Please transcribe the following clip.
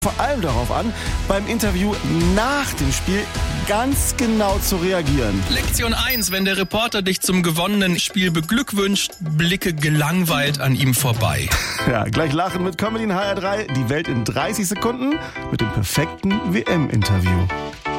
vor allem darauf an, beim Interview nach dem Spiel ganz genau zu reagieren. Lektion 1, wenn der Reporter dich zum gewonnenen Spiel beglückwünscht, blicke gelangweilt an ihm vorbei. Ja, gleich lachen mit Comedy in HR3, die Welt in 30 Sekunden mit dem perfekten WM-Interview.